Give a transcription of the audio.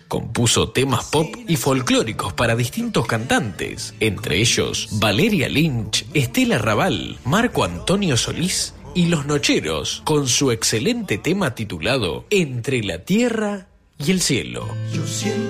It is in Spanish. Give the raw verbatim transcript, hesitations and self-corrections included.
Compuso temas pop y folclóricos para distintos cantantes, entre ellos Valeria Lynch, Estela Raval, Marco Antonio Solís y Los Nocheros, con su excelente tema titulado Entre la Tierra y el Cielo. Yo siento